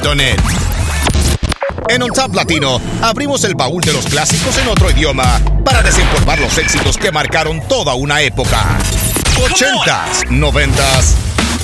UnTap.net. En UnTap Latino, abrimos el baúl de los clásicos en otro idioma para desempolvar los éxitos que marcaron toda una época. 80s, 90s